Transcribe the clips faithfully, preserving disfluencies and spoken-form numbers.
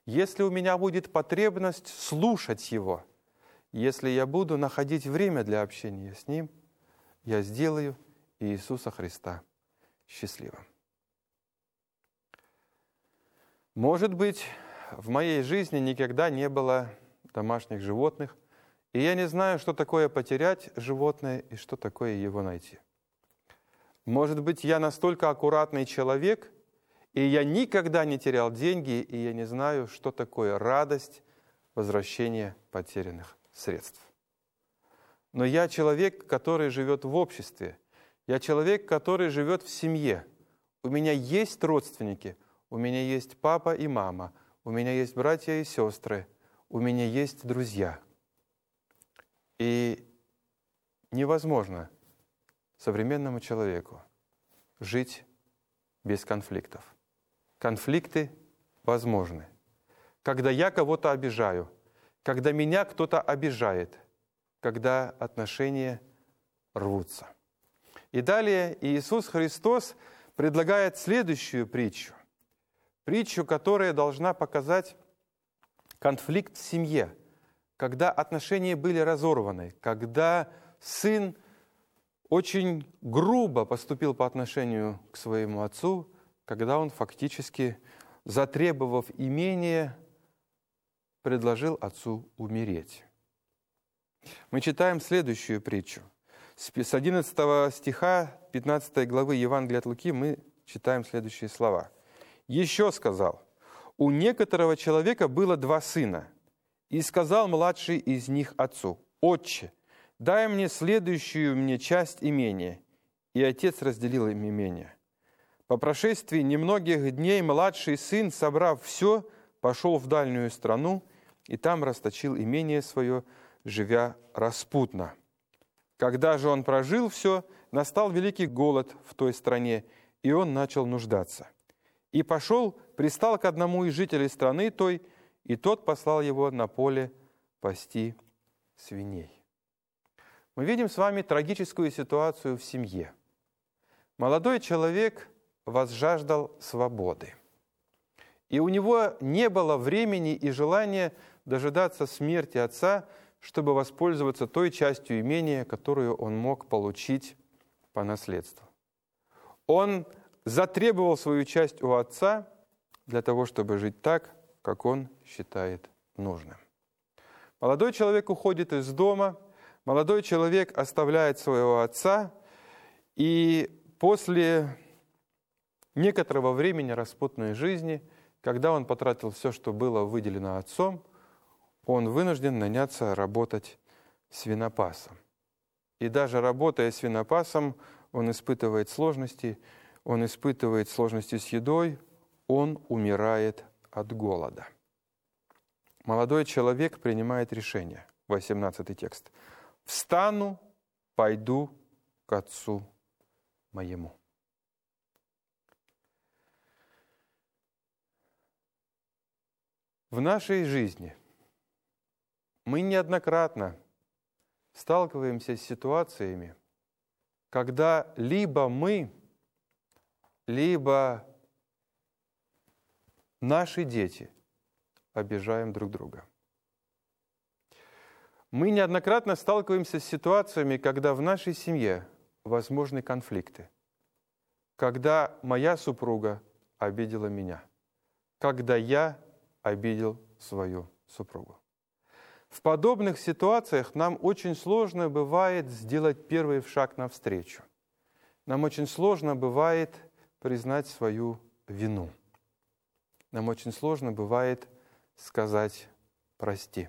если у меня будет потребность слушать Его, если я буду находить время для общения с Ним, я сделаю Иисуса Христа счастливым. Может быть, в моей жизни никогда не было домашних животных, и я не знаю, что такое потерять животное и что такое его найти. Может быть, я настолько аккуратный человек, и я никогда не терял деньги, и я не знаю, что такое радость возвращения потерянных средств. Но я человек, который живет в обществе. Я человек, который живет в семье. У меня есть родственники, у меня есть папа и мама, у меня есть братья и сестры, у меня есть друзья. И невозможно современному человеку жить без конфликтов. Конфликты возможны. Когда я кого-то обижаю, когда меня кто-то обижает, когда отношения рвутся. И далее Иисус Христос предлагает следующую притчу. Притчу, которая должна показать конфликт в семье, когда отношения были разорваны, когда сын очень грубо поступил по отношению к своему отцу, когда он фактически, затребовав имение, предложил отцу умереть. Мы читаем следующую притчу. С одиннадцатого стиха пятнадцатой главы Евангелия от Луки мы читаем следующие слова. «Еще сказал, у некоторого человека было два сына, и сказал младший из них отцу, «Отче, дай мне следующую мне часть имения». И отец разделил им имение. По прошествии немногих дней младший сын, собрав все, пошел в дальнюю страну, и там расточил имение свое, живя распутно. Когда же он прожил все, настал великий голод в той стране, и он начал нуждаться. И пошел, пристал к одному из жителей страны той, и тот послал его на поле пасти свиней. Мы видим с вами трагическую ситуацию в семье. Молодой человек возжаждал свободы. И у него не было времени и желания дожидаться смерти отца, чтобы воспользоваться той частью имения, которую он мог получить по наследству. Он затребовал свою часть у отца для того, чтобы жить так, как он считает нужным. Молодой человек уходит из дома, молодой человек оставляет своего отца, и после некоторого времени распутной жизни, когда он потратил все, что было выделено отцом, он вынужден наняться работать свинопасом. И даже работая свинопасом, он испытывает сложности, он испытывает сложности с едой, он умирает от голода. Молодой человек принимает решение, восемнадцатый текст. «Встану, пойду к отцу моему». В нашей жизни мы неоднократно сталкиваемся с ситуациями, когда либо мы, либо наши дети обижаем друг друга. Мы неоднократно сталкиваемся с ситуациями, когда в нашей семье возможны конфликты, когда моя супруга обидела меня, когда я обидел свою супругу. В подобных ситуациях нам очень сложно бывает сделать первый шаг навстречу. Нам очень сложно бывает признать свою вину. Нам очень сложно бывает сказать «прости».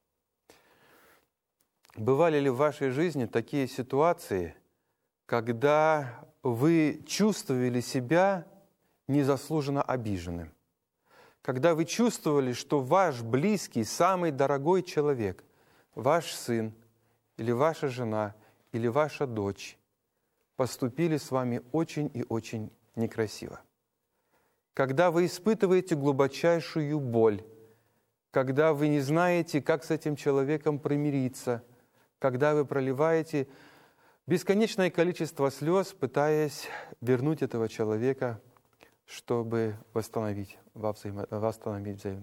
Бывали ли в вашей жизни такие ситуации, когда вы чувствовали себя незаслуженно обиженным? Когда вы чувствовали, что ваш близкий, самый дорогой человек, ваш сын или ваша жена или ваша дочь поступили с вами очень и очень некрасиво? Когда вы испытываете глубочайшую боль, когда вы не знаете, как с этим человеком примириться, когда вы проливаете бесконечное количество слез, пытаясь вернуть этого человека, чтобы восстановить, восстановить взаим...